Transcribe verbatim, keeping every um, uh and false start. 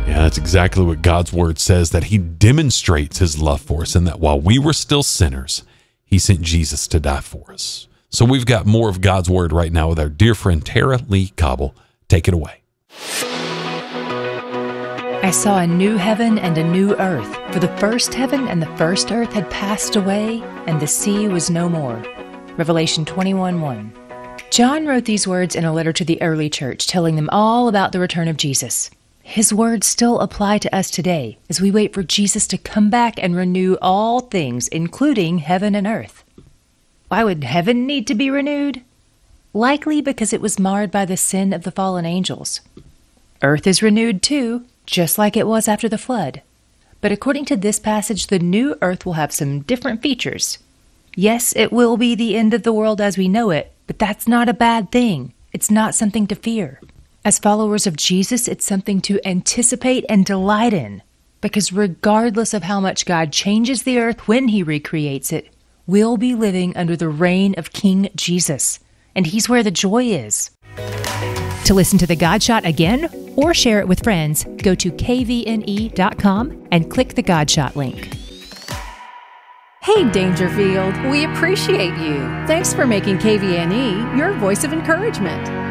Yeah, that's exactly what God's word says, that he demonstrates his love for us, and that while we were still sinners, he sent Jesus to die for us. So we've got more of God's word right now with our dear friend Tara Lee Cobble. Take it away. I saw a new heaven and a new earth, for the first heaven and the first earth had passed away, and the sea was no more. Revelation twenty-one one. John wrote these words in a letter to the early church, telling them all about the return of Jesus. His words still apply to us today, as we wait for Jesus to come back and renew all things, including heaven and earth. Why would heaven need to be renewed? Likely because it was marred by the sin of the fallen angels. Earth is renewed too, just like it was after the flood. But according to this passage, the new earth will have some different features. Yes, it will be the end of the world as we know it, but that's not a bad thing. It's not something to fear. As followers of Jesus, it's something to anticipate and delight in, because regardless of how much God changes the earth when he recreates it, we'll be living under the reign of King Jesus, and he's where the joy is. To listen to The God Shot again or share it with friends, go to k v n e dot com and click the God Shot link. Hey, Dangerfield, we appreciate you. Thanks for making K V N E your voice of encouragement.